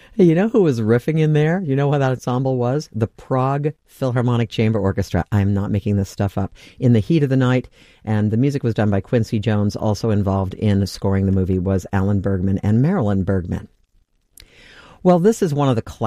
Hey, you know who was riffing in there? You know what that ensemble was? The Prague Philharmonic Chamber Orchestra. I'm not making this stuff up. In the heat of the night, and the music was done by Quincy Jones. Also involved in scoring the movie was Alan Bergman and Marilyn Bergman. Well, this is one of the